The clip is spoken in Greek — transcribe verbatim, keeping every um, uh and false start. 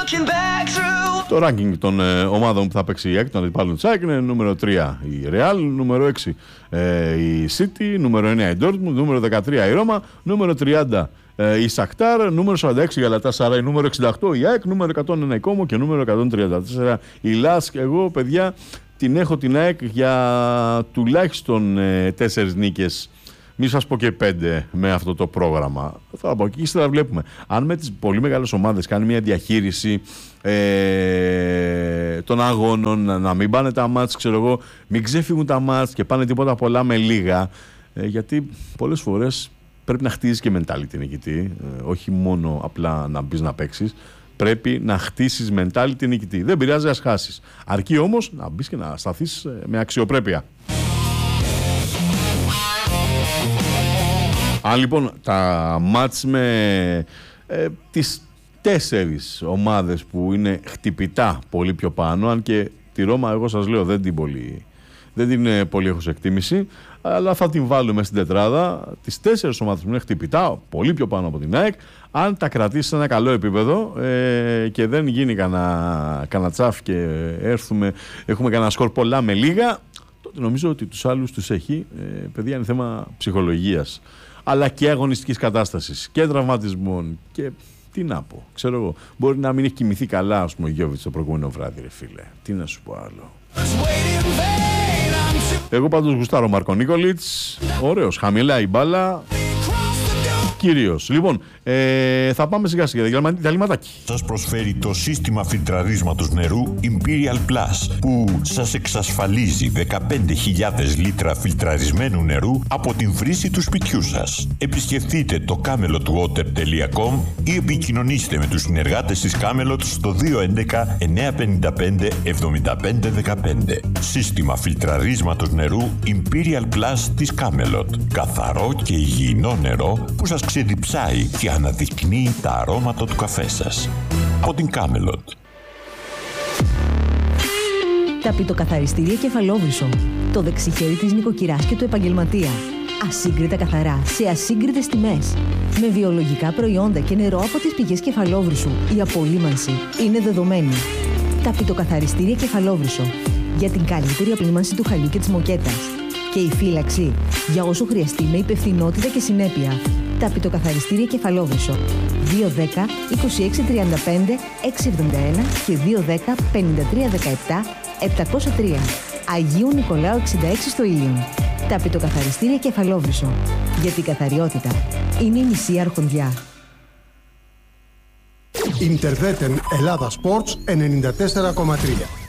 Το ranking των ε, ομάδων που θα παίξει η ΑΕΚ, των αντιπάλων της ΑΕΚ, είναι νούμερο τρία η Real, νούμερο έξι ε, η City, νούμερο εννέα η Dortmund, νούμερο δεκατρία η Ρώμα, νούμερο τριάντα ε, η Σακτάρ, νούμερο σαράντα έξι η Γαλατάσαράι, νούμερο εξήντα οκτώ η ΑΕΚ, νούμερο εκατόν ένα η Κόμο και νούμερο εκατόν τριάντα τέσσερα η Λάσκ. Εγώ, παιδιά, την έχω την ΑΕΚ για τουλάχιστον ε, τέσσερις νίκες. Μη σας πω και πέντε με αυτό το πρόγραμμα. Θα πω και ύστερα βλέπουμε. Αν με τις πολύ μεγάλες ομάδες κάνει μια διαχείριση ε, των αγώνων, να, να μην πάνε τα μάτς, ξέρω εγώ, μην ξεφύγουν τα μάτς και πάνε τίποτα πολλά με λίγα. Ε, γιατί πολλές φορές πρέπει να χτίζεις και mentality νικητή. Ε, όχι μόνο απλά να μπεις να παίξεις. Πρέπει να χτίσεις mentality νικητή. Δεν πειράζει, ας χάσεις. Αρκεί όμως να μπεις και να σταθείς με αξιοπρέπεια. Αν λοιπόν τα μάτς με ε, τις τέσσερις ομάδες που είναι χτυπητά πολύ πιο πάνω, αν και τη Ρώμα εγώ σας λέω δεν την πολύ, δεν την ε, πολύ έχω σε εκτίμηση, αλλά θα την βάλουμε στην τετράδα, τις τέσσερις ομάδες που είναι χτυπητά πολύ πιο πάνω από την ΑΕΚ, αν τα κρατήσει σε ένα καλό επίπεδο ε, και δεν γίνει κανένα, κανένα τσάφ και έρθουμε, έχουμε κανένα σκορ πολλά με λίγα, τότε νομίζω ότι τους άλλους τους έχει, ε, παιδιά, είναι θέμα ψυχολογίας, αλλά και αγωνιστικής κατάστασης και τραυματισμών και τι να πω, ξέρω εγώ. Μπορεί να μην έχει κοιμηθεί καλά, ας πούμε, ο Γιώβιτς το προηγούμενο βράδυ, ρε φίλε. Τι να σου πω άλλο. Εγώ πάντως γουστάρω Μάρκο Νίκολιτς, ωραίος, χαμηλά η μπάλα. Κυρίως. Λοιπόν, ε, θα πάμε σιγά σιγά. Διαλυματάκι. Σας προσφέρει το σύστημα φιλτραρίσματος νερού Imperial Plus, που σας εξασφαλίζει δεκαπέντε χιλιάδες λίτρα φιλτραρισμένου νερού από την βρύση του σπιτιού σας. Επισκεφτείτε το camelot water τελεία com ή επικοινωνήστε με τους συνεργάτες της Camelot στο δύο έντεκα εννιακόσια πενήντα πέντε εβδομήντα πέντε δεκαπέντε. Σύστημα φιλτραρίσματος νερού Imperial Plus της Camelot. Καθαρό και υγιεινό νερό που σας ξεδιψάει και αναδεικνύει τα αρώματα του καφέ σας. Από την Camelot. Ταπητοκαθαριστήρια Κεφαλόβρυσο. Το δεξιχέρι της νοικοκυράς και του επαγγελματία. Ασύγκριτα καθαρά, σε ασύγκριτες τιμές. Με βιολογικά προϊόντα και νερό από τις πηγές Κεφαλόβρυσου. Η απολύμανση είναι δεδομένη. Ταπητοκαθαριστήρια Κεφαλόβρυσο. Για την καλύτερη απολύμανση του χαλιού και της μοκέτας. Και η φύλαξη για όσο χρειαστεί με υπευθυνότητα και συνέπεια. Ταπητοκαθαριστήρια Κεφαλόβρυσο. δύο δέκα είκοσι έξι τριάντα πέντε εξακόσια εβδομήντα ένα και δύο δέκα πενήντα τρία δεκαεπτά επτακόσια τρία. Αγίου Νικολάου εξήντα έξι στο Ήλιον. Ταπητοκαθαριστήρια Κεφαλόβρυσο. Γιατί η καθαριότητα είναι η μισή αρχοντιά. Ιντερβέτεν Ελλάδα Sports ενενήντα τέσσερα κόμμα τρία.